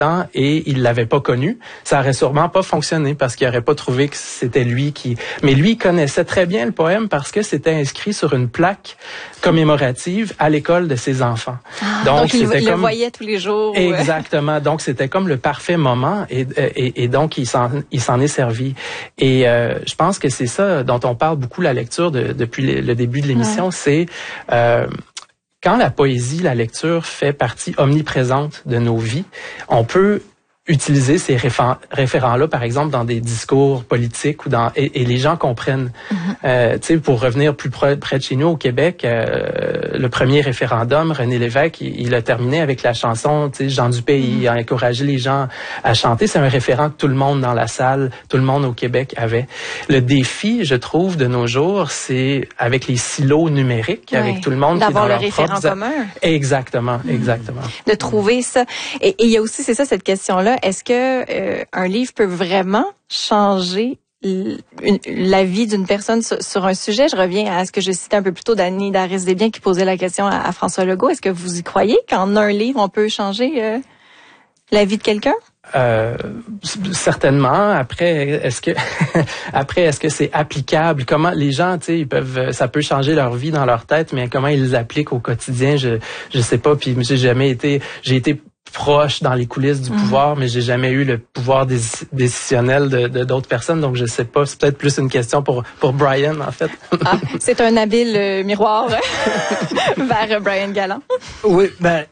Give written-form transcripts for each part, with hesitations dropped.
et il l'avait pas connu, ça aurait sûrement pas fonctionné parce qu'il aurait pas trouvé que c'était lui qui... Mais lui, il connaissait très bien le poème parce que c'était inscrit sur une plaque commémorative à l'école de ses enfants. Donc il le voyait tous les jours. Exactement. Donc, c'était comme le parfait moment et donc, il s'en est servi. Et je pense que c'est ça dont on parle beaucoup, la lecture depuis le début de l'émission, c'est... quand la poésie, la lecture fait partie omniprésente de nos vies, on peut utiliser ces référents-là, par exemple, dans des discours politiques ou et les gens comprennent. Tu sais, pour revenir plus près de chez nous au Québec, le premier référendum, René Lévesque, il a terminé avec la chanson, tu sais, Jean du pays, il a encouragé les gens à chanter. C'est un référent que tout le monde dans la salle, tout le monde au Québec avait. Le défi, je trouve, de nos jours, c'est avec les silos numériques, avec tout le monde qui est dans leur propre... D'avoir le référent commun. Exactement. De trouver ça. Et il y a aussi, c'est ça, cette question-là. Est-ce que un livre peut vraiment changer la vie d'une personne sur un sujet? Je reviens à ce que je citais un peu plus tôt d'Annie Darès-Desbiens qui posait la question à François Legault. Est-ce que vous y croyez qu'en un livre, on peut changer la vie de quelqu'un? Certainement. Après, est-ce que c'est applicable? Comment les gens, tu sais, ça peut changer leur vie dans leur tête, mais comment ils l'appliquent au quotidien, je sais pas. Puis j'ai été proche dans les coulisses du pouvoir, mais j'ai jamais eu le pouvoir décisionnel de d'autres personnes, donc je sais pas. C'est peut-être plus une question pour Brian, en fait. C'est un habile miroir vers Brian Galland. Oui,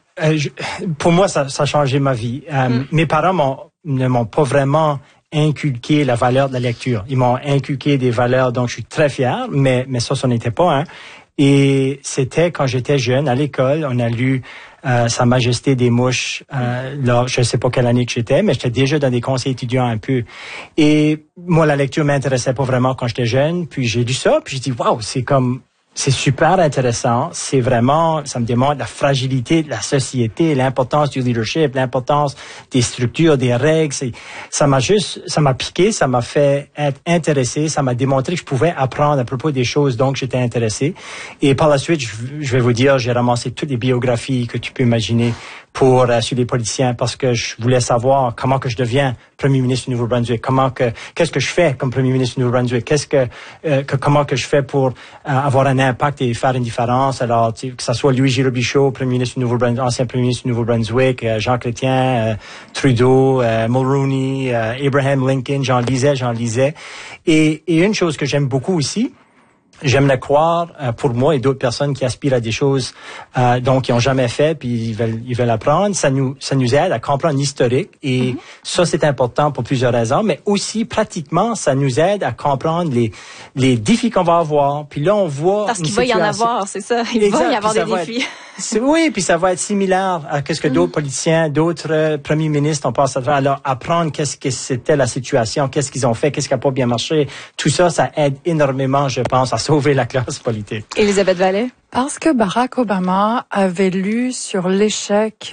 pour moi, ça a changé ma vie. Mes parents ne m'ont pas vraiment inculqué la valeur de la lecture. Ils m'ont inculqué des valeurs dont je suis très fier, mais ça n'était pas un. Et c'était quand j'étais jeune, à l'école, on a lu Sa Majesté des Mouches. Là, je sais pas quelle année que j'étais, mais j'étais déjà dans des conseils étudiants un peu. Et moi, la lecture m'intéressait pas vraiment quand j'étais jeune. Puis j'ai lu ça, puis j'ai dit, waouh, c'est super intéressant. C'est vraiment, ça me démontre la fragilité de la société, l'importance du leadership, l'importance des structures, des règles. Ça m'a piqué, ça m'a fait être intéressé, ça m'a démontré que je pouvais apprendre à propos des choses dont j'étais intéressé. Et par la suite, je vais vous dire, j'ai ramassé toutes les biographies que tu peux imaginer sur les politiciens parce que je voulais savoir comment que je deviens premier ministre du Nouveau-Brunswick, qu'est-ce que je fais comme premier ministre du Nouveau-Brunswick, comment que je fais pour avoir un impact et faire une différence. Alors, que ça soit Louis Robichaud, premier ministre du Nouveau-Brunswick, ancien premier ministre du Nouveau-Brunswick, Jean Chrétien, Trudeau, Mulroney, Abraham Lincoln, j'en lisais. Et une chose que j'aime beaucoup aussi, j'aime le croire pour moi et d'autres personnes qui aspirent à des choses donc qui ont jamais fait puis ils veulent apprendre. Ça nous aide à comprendre l'historique et ça c'est important pour plusieurs raisons, mais aussi pratiquement ça nous aide à comprendre les défis qu'on va avoir. Puis là on voit parce qu'il va y en avoir, c'est ça. Il va y avoir des défis. Oui, puis ça va être similaire à ce que d'autres politiciens, d'autres premiers ministres ont passé à faire. Alors, apprendre qu'est-ce que c'était la situation, qu'est-ce qu'ils ont fait, qu'est-ce qui n'a pas bien marché. Tout ça, ça aide énormément, je pense, à sauver la classe politique. Elisabeth Vallée? Parce que Barack Obama avait lu sur l'échec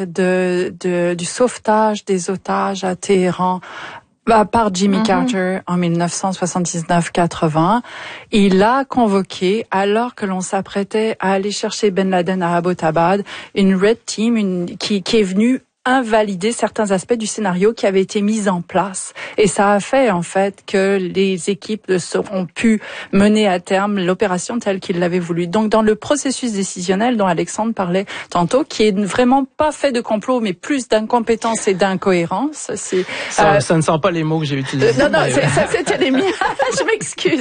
du sauvetage des otages à Téhéran par Jimmy Carter en 1979-80. Il a convoqué, alors que l'on s'apprêtait à aller chercher Ben Laden à Abbottabad, une Red Team qui est venue invalider certains aspects du scénario qui avait été mis en place. Et ça a fait, en fait, que les équipes ont pu mener à terme l'opération telle qu'ils l'avaient voulu. Donc, dans le processus décisionnel dont Alexandre parlait tantôt, qui est vraiment pas fait de complot, mais plus d'incompétence et d'incohérence, ça ne sont pas les mots que j'ai utilisés. Non, ça c'était les miens. Je m'excuse.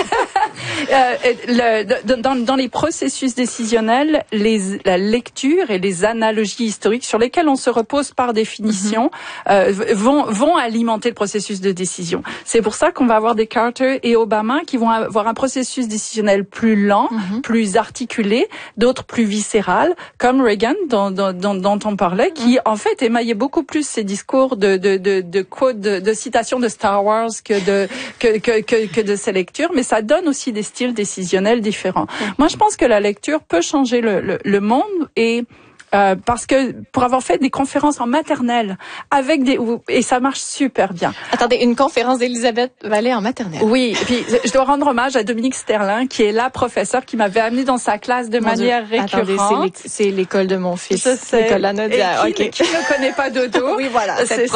Dans les processus décisionnels, la lecture et les analogies historiques sur lesquelles on se repose par définition vont alimenter le processus de décision. C'est pour ça qu'on va avoir des Carter et Obama qui vont avoir un processus décisionnel plus lent, plus articulé, d'autres plus viscéral, comme Reagan dont on parlait, qui en fait émaillait beaucoup plus ses discours de quotes, de citations de Star Wars que de ses lectures, mais ça donne aussi des styles décisionnels différents. Moi, je pense que la lecture peut changer le monde et parce que pour avoir fait des conférences en maternelle avec et ça marche super bien. Attendez, une conférence d'Elisabeth Vallée en maternelle. Oui, et puis je dois rendre hommage à Dominique Sterlin, qui est la professeure qui m'avait amenée dans sa classe de manière récurrente. Attendez, c'est l'école de mon fils. Je sais. L'école Lanadia. Qui ne connaît pas Dodo? Oui, voilà.